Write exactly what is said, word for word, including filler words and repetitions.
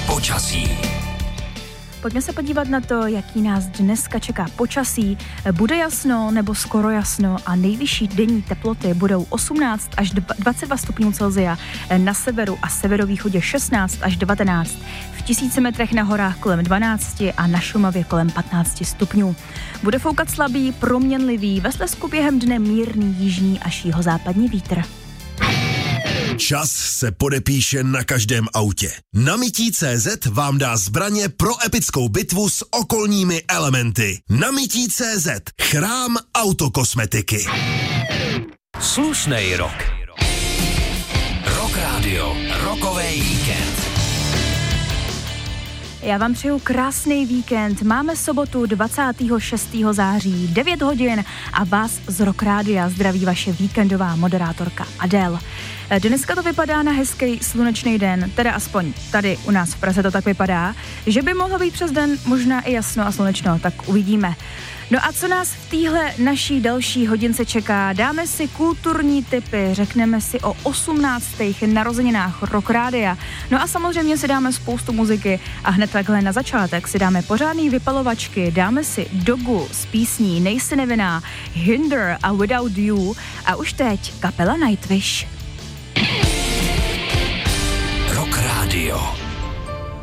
Počasí. Pojďme se podívat na to, jaký nás dneska čeká počasí. Bude jasno nebo skoro jasno a nejvyšší denní teploty budou osmnáct až dvacet dva stupňů Celsia, na severu a severovýchodě šestnáct až devatenáct, v tisíci metrech na horách kolem dvanáct a na Šumavě kolem patnáct stupňů. Bude foukat slabý, proměnlivý, ve Slezsku během dne mírný jižní až jihozápadní vítr. Čas se podepíše na každém autě. Namití tečka cé zet vám dá zbraně pro epickou bitvu s okolními elementy. Namití tečka cé zet. Chrám autokosmetiky. Slušnej rok. Rock Radio. Rokovej víkend. Já vám přeju krásný víkend. Máme sobotu dvacátého šestého září, devět hodin a vás z Rock Rádia zdraví vaše víkendová moderátorka Adele. Dneska to vypadá na hezký slunečný den, teda aspoň tady u nás v Praze to tak vypadá, že by mohlo být přes den možná i jasno a slunečno, tak uvidíme. No a co nás v téhle naší další hodince čeká? Dáme si kulturní tipy, řekneme si o osmnáctých narozeninách Rock Rádia. No a samozřejmě si dáme spoustu muziky a hned takhle na začátek si dáme pořádný vypalovačky, dáme si Dogu z písní Nejsi nevinná, Hinder a Without You a už teď kapela Nightwish. Rock Radio.